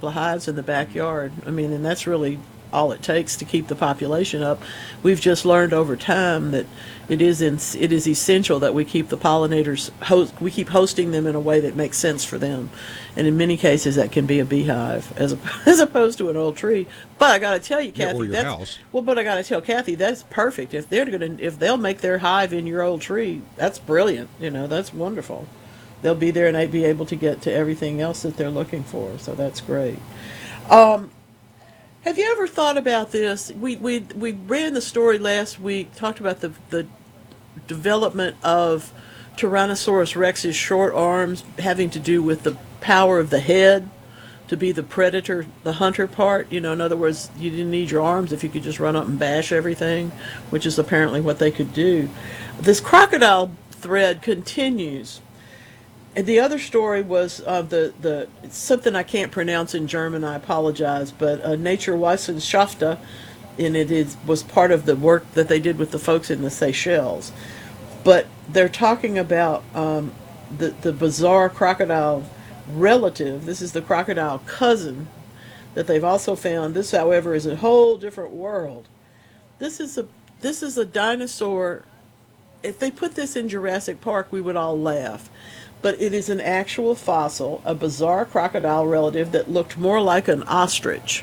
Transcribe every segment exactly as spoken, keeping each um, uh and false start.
couple of hives in the backyard. I mean, and that's really all it takes to keep the population up. We've just learned over time that it is in, it is essential that we keep the pollinators host, we keep hosting them in a way that makes sense for them, and in many cases that can be a beehive as a, as opposed to an old tree. But I got to tell you, Yeah, Kathy, or your that's house. well. But I got to tell Kathy, that's perfect. If they're gonna, if they'll make their hive in your old tree, that's brilliant. You know, that's wonderful. They'll be there and they'd be able to get to everything else that they're looking for. So that's great. Um, have you ever thought about this? We we we ran the story last week, talked about the the development of Tyrannosaurus rex's short arms having to do with the power of the head to be the predator, the hunter part. You know, in other words, you didn't need your arms if you could just run up and bash everything, which is apparently what they could do. This crocodile thread continues. And the other story was uh, the, the it's something I can't pronounce in German, I apologize, but uh, Naturwissenschaften, and it is, was part of the work that they did with the folks in the Seychelles. But they're talking about um, the, the bizarre crocodile relative. This is the crocodile cousin that they've also found. This, however, is a whole different world. This is a this is a dinosaur. If they put this in Jurassic Park, we would all laugh. But it is an actual fossil, a bizarre crocodile relative that looked more like an ostrich.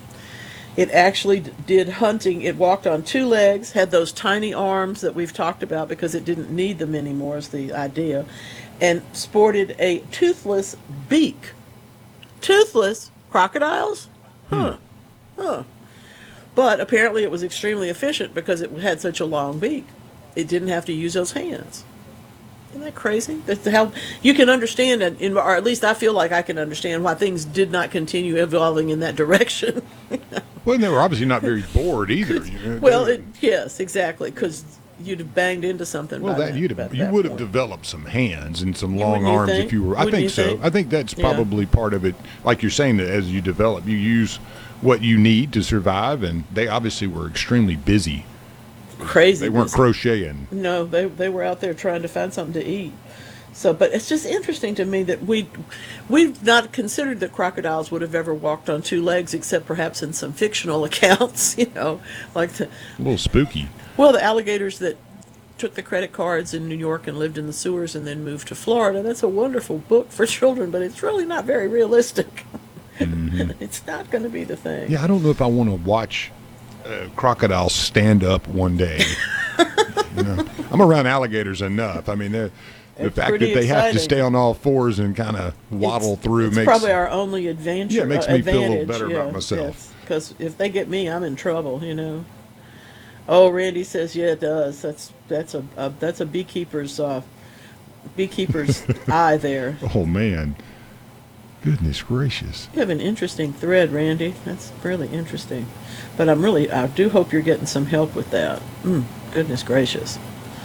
It actually did hunting. It walked on two legs, had those tiny arms that we've talked about because it didn't need them anymore, is the idea, and sported a toothless beak. Toothless crocodiles? Huh. Huh. But apparently it was extremely efficient because it had such a long beak. It didn't have to use those hands. Isn't that crazy? That's how you can understand it, in, or at least I feel like I can understand why things did not continue evolving in that direction. Well, and they were obviously not very bored either. You know, Well, they- it, yes, exactly, because you'd have banged into something. Well, by that you'd by have, you that would have point. developed some hands and some You- long wouldn't you arms think? if you were. I Wouldn't think you so. think? I think that's Yeah. probably part of it. Like you're saying, that as you develop, you use what you need to survive, and they obviously were extremely busy. Crazy. They weren't busy. crocheting. No, they they were out there trying to find something to eat. So, but it's just interesting to me that we we've not considered that crocodiles would have ever walked on two legs, except perhaps in some fictional accounts. You know, like the A little spooky. well, the alligators that took the credit cards in New York and lived in the sewers and then moved to Florida. That's a wonderful book for children, but it's really not very realistic. Mm-hmm. It's not going to be the thing. Yeah, I don't know if I want to watch uh, crocodiles stand up one day. You know, I'm around alligators enough. I mean, they're. The It's fact that pretty they have to exciting. stay on all fours and kind of waddle It's- through it's makes probably our only adventure. Yeah, it makes uh, me feel a little advantage, better about yeah, myself. Because if they get me, I'm in trouble. You know. Oh, Randy says, yeah, it does. That's that's a, a that's a beekeeper's uh, beekeeper's eye there. Oh man, goodness gracious! You have an interesting thread, Randy. That's really interesting. But I'm really, I do hope you're getting some help with that. Mm, goodness gracious.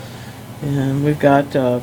And we've got. Uh,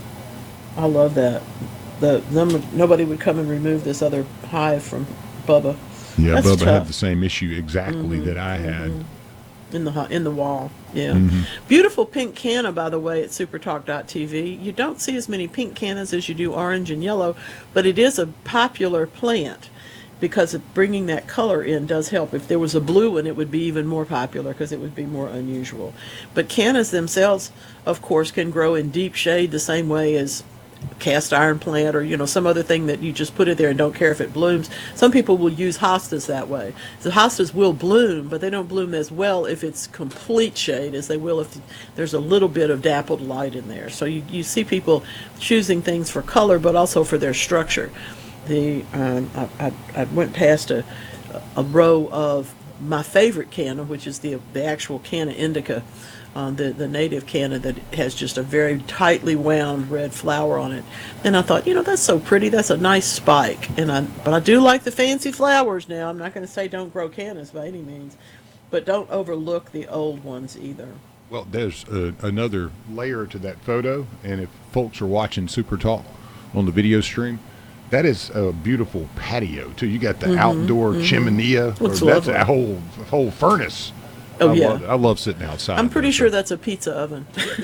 I love that. The number, nobody would come and remove this other hive from Bubba. Yeah, That's Bubba had tough. the same issue exactly that I had. In the hi- in the wall, yeah. Mm-hmm. Beautiful pink canna, by the way, at supertalk dot t v. You don't see as many pink cannas as you do orange and yellow, but it is a popular plant because of bringing that color in does help. If there was a blue one, it would be even more popular because it would be more unusual. But cannas themselves, of course, can grow in deep shade the same way as cast iron plant or you know some other thing that you just put it there and don't care if it blooms. Some people will use hostas that way. The hostas will bloom, but they don't bloom as well if it's complete shade as they will if there's a little bit of dappled light in there. So you, you see people choosing things for color but also for their structure. The um, I, I, I went past a, a row of my favorite canna, which is the the actual canna indica, uh, the the native canna that has just a very tightly wound red flower on it. And I thought, you know, that's so pretty. That's a nice spike. And I but I do like the fancy flowers now. I'm not going to say don't grow cannas by any means, but don't overlook the old ones either. Well, there's uh, another layer to that photo, and if folks are watching Super Talk on the video stream, that is a beautiful patio too. You got the Mm-hmm, outdoor chimney. Or Looks that's lovely. a whole whole furnace. Oh, I yeah. love it. I love sitting outside. I'm pretty there, sure so that's a pizza oven.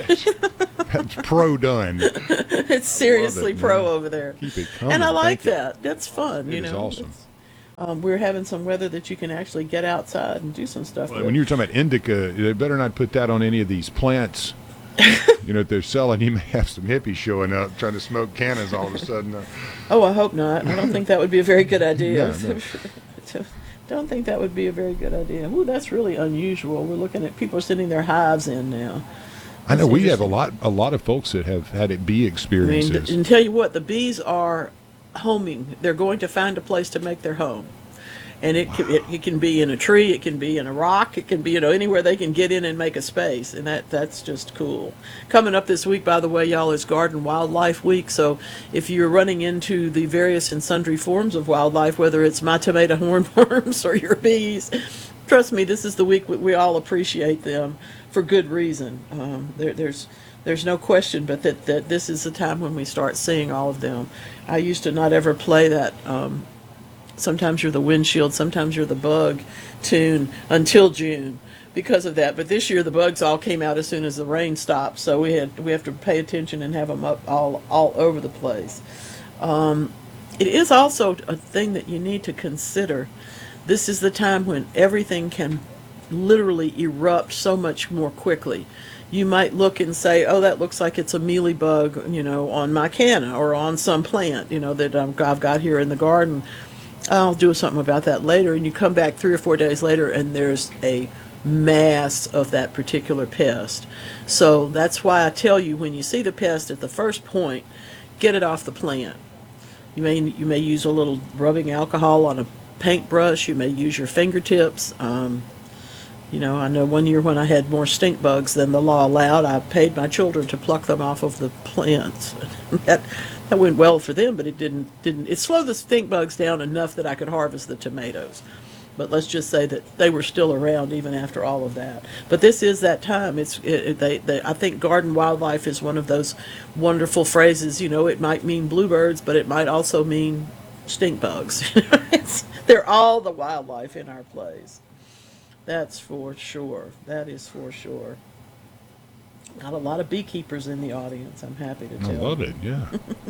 that's pro done. It's seriously Love it, pro man. over there. Keep it coming. And I like Thank you. that. That's fun. It you is know, awesome. It's- Um, we're having some weather that you can actually get outside and do some stuff Well, with. when you were talking about indica, they better not put that on any of these plants. You know, if they're selling, you may have some hippies showing up trying to smoke cannons all of a sudden. Uh, Oh, I hope not. I don't think that would be a very good idea. No, no. Don't think that would be a very good idea. Ooh, that's really unusual. We're looking at people sending their hives in now. I know That's we have a interesting. lot, a lot of folks that have had it bee I mean, experiences. and tell you what, the bees are homing. They're going to find a place to make their home. And it, can, it, it can be in a tree, it can be in a rock, it can be, you know, anywhere they can get in and make a space. And that that's just cool. Coming up this week, by the way, y'all, is Garden Wildlife Week. So if you're running into the various and sundry forms of wildlife, whether it's my tomato hornworms or your bees, trust me, this is the week we, we all appreciate them for good reason. Um, there, there's there's no question but that, that this is the time when we start seeing all of them. I used to not ever play that um, sometimes you're the windshield, sometimes you're the bug tune until June because of that. But this year the bugs all came out as soon as the rain stopped, so we had we have to pay attention and have them up all all over the place. Um, it is also a thing that you need to consider. This is the time when everything can literally erupt so much more quickly. You might look and say, oh, that looks like it's a mealybug, you know, on my canna or on some plant, you know, that I've I've got here in the garden. I'll do something about that later. And you come back three or four days later and there's a mass of that particular pest. So that's why I tell you, when you see the pest at the first point, get it off the plant. You may you may use a little rubbing alcohol on a paintbrush. You may use your fingertips. Um, you know, I know one year when I had more stink bugs than the law allowed, I paid my children to pluck them off of the plants. that that went well for them, but it didn't didn't it slowed the stink bugs down enough that I could harvest the tomatoes. But let's just say that they were still around even after all of that. But this is that time. It's it, it, they, they I think garden wildlife is one of those wonderful phrases. You know, it might mean bluebirds, but it might also mean stink bugs. It's, they're all the wildlife in our place. That's for sure. That is for sure. Not a lot of beekeepers in the audience, I'm happy to I tell. love it. Yeah.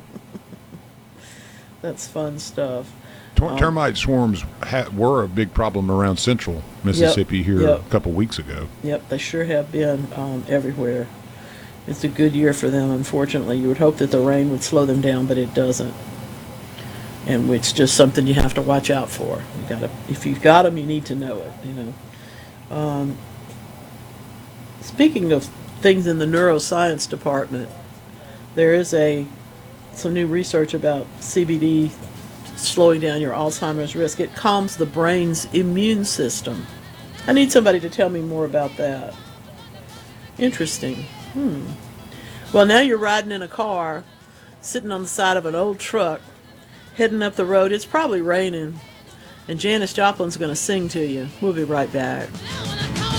That's fun stuff. Ter- termite swarms ha- were a big problem around central Mississippi here yep. a couple weeks ago. Yep, they sure have been um, everywhere. It's a good year for them, unfortunately. You would hope that the rain would slow them down, but it doesn't. And it's just something you have to watch out for. You gotta, if you've got them, you need to know it, you know. Um, speaking of things in the neuroscience department, there is a some new research about C B D slowing down your Alzheimer's risk. It calms the brain's immune system. I need somebody to tell me more about that. Interesting. Hmm. Well, now you're riding in a car, sitting on the side of an old truck, heading up the road. It's probably raining, and Janis Joplin's going to sing to you. We'll be right back.